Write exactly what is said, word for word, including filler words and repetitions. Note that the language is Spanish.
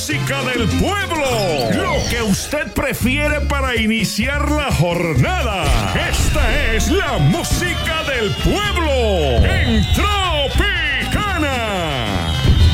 Música del pueblo, lo que usted prefiere para iniciar la jornada. Esta es la música del pueblo.